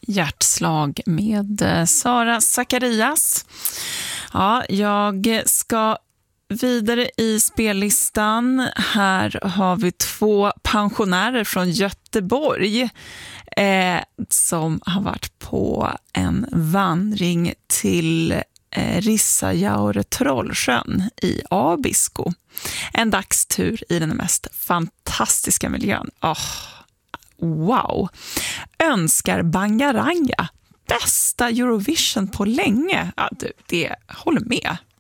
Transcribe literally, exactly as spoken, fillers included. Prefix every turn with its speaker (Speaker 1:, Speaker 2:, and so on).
Speaker 1: Hjärtslag med Sara Zacharias. Ja, jag ska vidare i spellistan. Här har vi två pensionärer från Göteborg eh, som har varit på en vandring till eh, Rissajaure Trollsjön i Abisko. En dagstur i den mest fantastiska miljön. Oh, wow! Önskar Bangaranga bästa Eurovision på länge. Ja, du, det håller med.